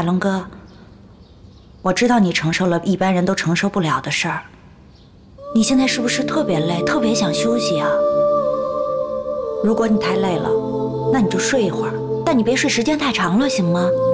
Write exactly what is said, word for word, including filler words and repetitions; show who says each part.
Speaker 1: 海龙哥，我知道你承受了一般人都承受不了的事儿，你现在是不是特别累，特别想休息啊？如果你太累了，那你就睡一会儿，但你别睡时间太长了，行吗？